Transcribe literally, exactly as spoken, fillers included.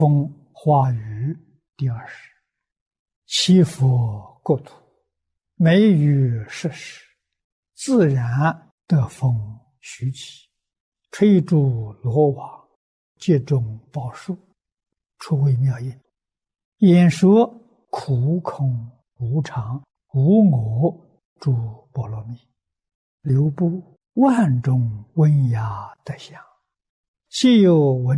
风化雨第二十，祈福国土，梅雨适时，自然得风徐起，吹竹罗网，接踵报数，出微妙音。演说苦空无常无我诸波罗蜜，流布万种温雅德相，既有闻